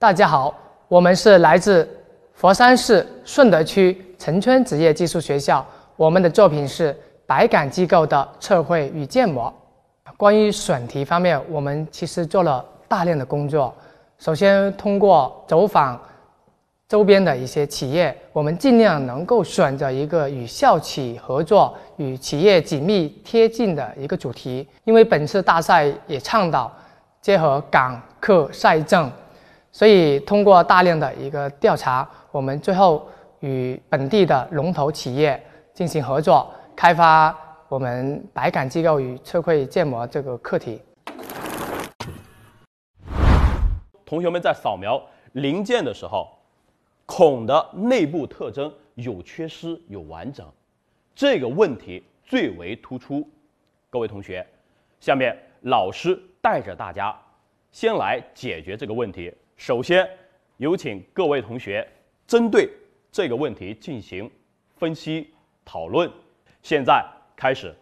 大家好，我们是来自佛山市顺德区城村职业技术学校，我们的作品是百感机构的测绘与建模。关于选题方面，我们其实做了大量的工作。首先，通过走访周边的一些企业，我们尽量能够选择一个与校企合作、与企业紧密贴近的一个主题。因为本次大赛也倡导结合港客赛政，所以通过大量的一个调查，我们最后与本地的龙头企业进行合作，开发我们百感机构与测绘建模这个课题。 同学们在扫描零件的时候，孔的内部特征有缺失有完整，这个问题最为突出。各位同学，下面老师带着大家先来解决这个问题。首先有请各位同学针对这个问题进行分析讨论。现在开始。